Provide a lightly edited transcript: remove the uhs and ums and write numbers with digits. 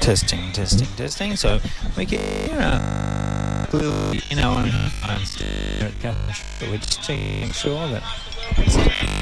Testing, testing, testing. So we can clearly, on phones here at Catherine, but we're just checking sure that